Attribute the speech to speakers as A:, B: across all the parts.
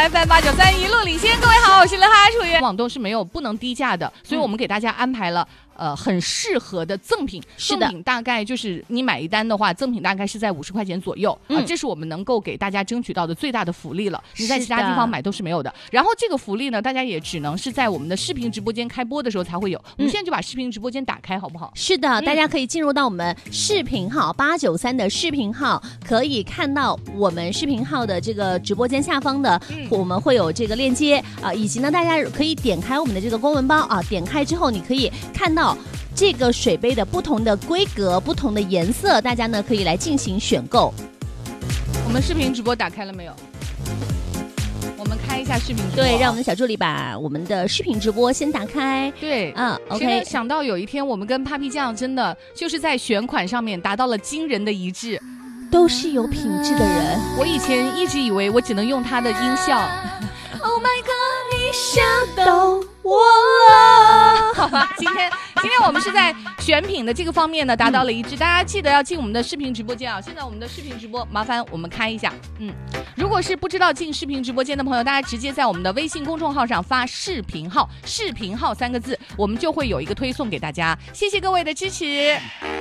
A: FM893一路领先。各位好，我是乐哈楚源。网东是没有不能低价的，所以我们给大家安排了很适合的赠品。
B: 是的，
A: 赠品大概就是你买一单的话，赠品大概是在50块钱左右啊，这是我们能够给大家争取到的最大的福利了。你在其他地方买都是没有的。然后这个福利呢，大家也只能是在我们的视频直播间开播的时候才会有。我们现在就把视频直播间打开，好不好？
B: 是的，大家可以进入到我们视频号893的视频号，可以看到我们视频号的这个直播间下方的，我们会有这个链接啊，以及呢，大家可以点开我们的这个公文包啊，点开之后你可以看到这个水杯的不同的规格、不同的颜色，大家呢可以来进行选购。我
A: 们视频直播打开了没有？我们开一下视频直播。
B: 对，让我们的小助理把我们的视频直播先打开。
A: 对，
B: OK。
A: 谁能想到有一天我们跟 Papi 酱真的就是在选款上面达到了惊人的一致，
B: 都是有品质的人。
A: 我以前一直以为我只能用他的音效。Oh my god， 你吓到我了。好吧，今天我们是在选品的这个方面呢达到了一致，大家记得要进我们的视频直播间啊！现在我们的视频直播，麻烦我们开一下。如果是不知道进视频直播间的朋友，大家直接在我们的微信公众号上发视频号3个字，我们就会有一个推送给大家。谢谢各位的支持。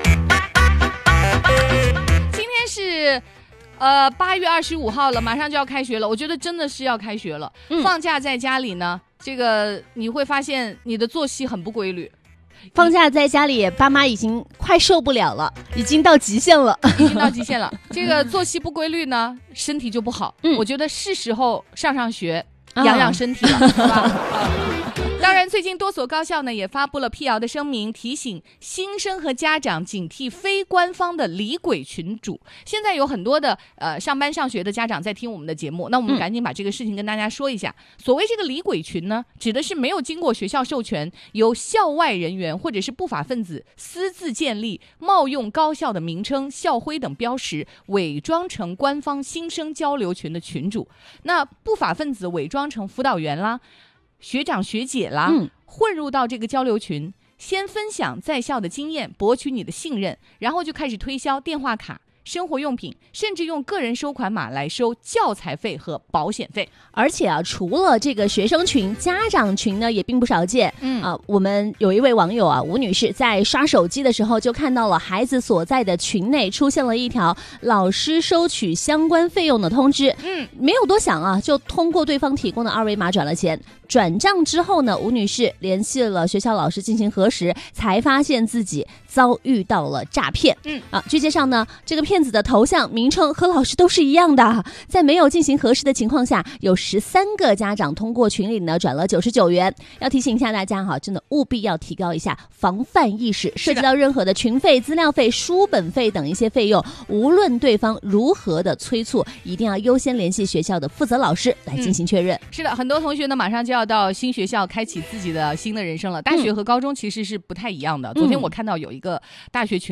A: 今天是8月25号了，马上就要开学了，我觉得真的是要开学了。放假在家里呢，这个你会发现你的作息很不规律。
B: 放假在家里，爸妈已经快受不了了，已经到极限了。这个作息不规律呢，身体就不好。我觉得是时候上学，养养身体了，是吧？当然，最近多所高校呢也发布了辟谣的声明，提醒新生和家长警惕非官方的李鬼群主。现在有很多的上班上学的家长在听我们的节目，那我们赶紧把这个事情跟大家说一下。所谓这个李鬼群呢，指的是没有经过学校授权，由校外人员或者是不法分子私自建立、冒用高校的名称、校徽等标识，伪装成官方新生交流群的群主。那不法分子伪装成辅导员啦、学长学姐啦，混入到这个交流群，先分享在校的经验，博取你的信任，然后就开始推销电话卡、生活用品，甚至用个人收款码来收教材费和保险费。 而且啊，除了这个学生群，家长群呢也并不少见。我们有一位网友啊，吴女士在刷手机的时候就看到了孩子所在的群内出现了一条老师收取相关费用的通知。没有多想啊，就通过对方提供的二维码转了钱。转账之后呢，吴女士联系了学校老师进行核实，才发现自己遭遇到了诈骗。据介绍呢，这个骗子的头像、名称和老师都是一样的。在没有进行核实的情况下，有13个家长通过群里呢转了99元。要提醒一下大家哈，真的务必要提高一下防范意识。涉及到任何的群费、资料费、书本费等一些费用，无论对方如何的催促，一定要优先联系学校的负责老师来进行确认。
A: 是的，很多同学呢马上就要到新学校开启自己的新的人生了。大学和高中其实是不太一样的。昨天我看到有一个大学群